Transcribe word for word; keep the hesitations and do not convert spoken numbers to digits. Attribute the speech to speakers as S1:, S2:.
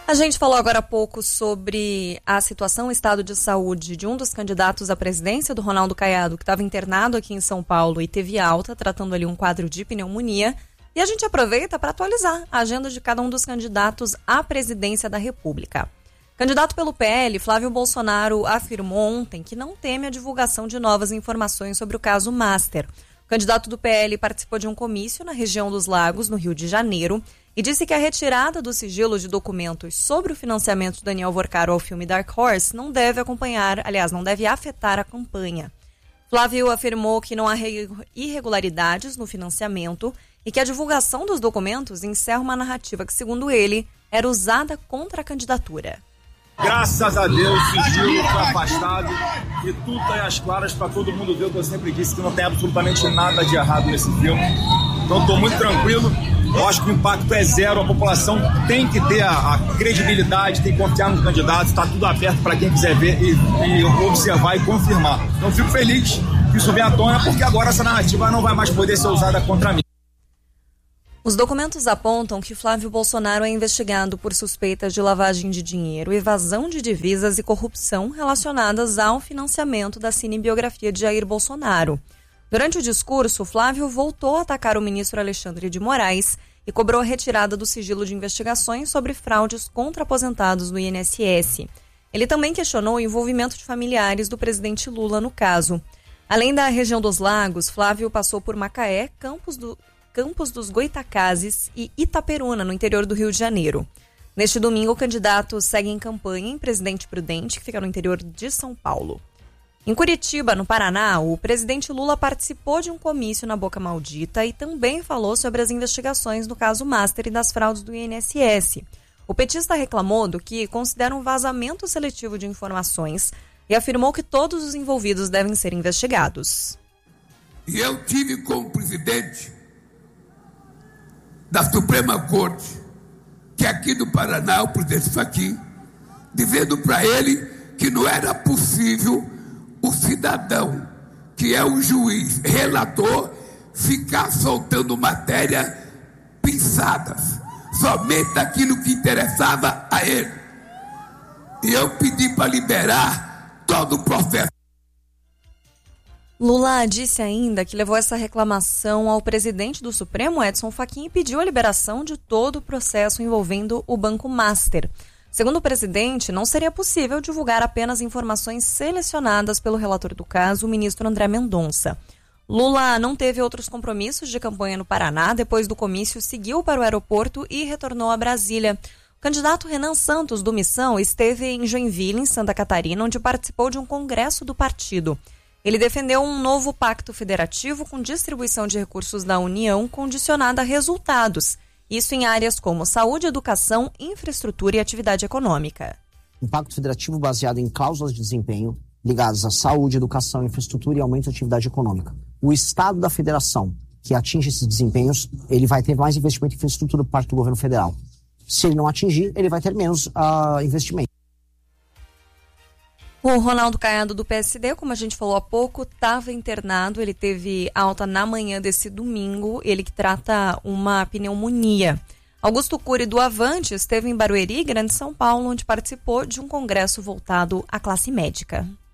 S1: A gente falou agora há pouco sobre a situação, o estado de saúde de um dos candidatos à presidência, do Ronaldo Caiado, que estava internado aqui em São Paulo e teve alta, tratando ali um quadro de pneumonia. E a gente aproveita para atualizar a agenda de cada um dos candidatos à presidência da República. Candidato pelo P L, Flávio Bolsonaro afirmou ontem que não teme a divulgação de novas informações sobre o caso Master. O candidato do P L participou de um comício na região dos Lagos, no Rio de Janeiro, e disse que a retirada do sigilo de documentos sobre o financiamento de Daniel Vorcaro ao filme Dark Horse não deve acompanhar, aliás, não deve afetar a campanha. Flávio afirmou que não há irregularidades no financiamento e que a divulgação dos documentos encerra uma narrativa que, segundo ele, era usada contra a candidatura.
S2: Graças a Deus, o sigilo foi afastado e tudo está às claras para todo mundo ver o que eu sempre disse, que não tem absolutamente nada de errado nesse filme. Então estou muito tranquilo, eu acho que o impacto é zero, a população tem que ter a, a credibilidade, tem que confiar nos candidatos, está tudo aberto para quem quiser ver e, e observar e confirmar. Então fico feliz que isso venha à tona, porque agora essa narrativa não vai mais poder ser usada contra mim.
S1: Os documentos apontam que Flávio Bolsonaro é investigado por suspeitas de lavagem de dinheiro, evasão de divisas e corrupção relacionadas ao financiamento da cinebiografia de Jair Bolsonaro. Durante o discurso, Flávio voltou a atacar o ministro Alexandre de Moraes e cobrou a retirada do sigilo de investigações sobre fraudes contra aposentados do I N S S. Ele também questionou o envolvimento de familiares do presidente Lula no caso. Além da região dos Lagos, Flávio passou por Macaé, Campos do Campos dos Goitacazes e Itaperuna, no interior do Rio de Janeiro. Neste domingo, o candidato segue em campanha em Presidente Prudente, que fica no interior de São Paulo. Em Curitiba, no Paraná, o presidente Lula participou de um comício na Boca Maldita e também falou sobre as investigações no caso Master e das fraudes do I N S S. O petista reclamou do que considera um vazamento seletivo de informações e afirmou que todos os envolvidos devem ser investigados.
S3: E eu tive como presidente da Suprema Corte, que aqui do Paraná, o presidente Fachin, dizendo para ele que não era possível o cidadão, que é o juiz relator, ficar soltando matéria pinçadas, somente aquilo que interessava a ele. E eu pedi para liberar todo o processo.
S1: Lula disse ainda que levou essa reclamação ao presidente do Supremo, Edson Fachin, e pediu a liberação de todo o processo envolvendo o Banco Master. Segundo o presidente, não seria possível divulgar apenas informações selecionadas pelo relator do caso, o ministro André Mendonça. Lula não teve outros compromissos de campanha no Paraná. Depois do comício, seguiu para o aeroporto e retornou a Brasília. O candidato Renan Santos, do Missão, esteve em Joinville, em Santa Catarina, onde participou de um congresso do partido. Ele defendeu um novo pacto federativo com distribuição de recursos da União condicionada a resultados. Isso em áreas como saúde, educação, infraestrutura e atividade econômica.
S4: Um pacto federativo baseado em cláusulas de desempenho ligadas à saúde, educação, infraestrutura e aumento da atividade econômica. O Estado da Federação, que atinge esses desempenhos, ele vai ter mais investimento em infraestrutura por parte do governo federal. Se ele não atingir, ele vai ter menos uh, investimento.
S1: O Ronaldo Caiado, do P S D, como a gente falou há pouco, estava internado. Ele teve alta na manhã desse domingo, ele que trata uma pneumonia. Augusto Cury, do Avante, esteve em Barueri, Grande São Paulo, onde participou de um congresso voltado à classe médica.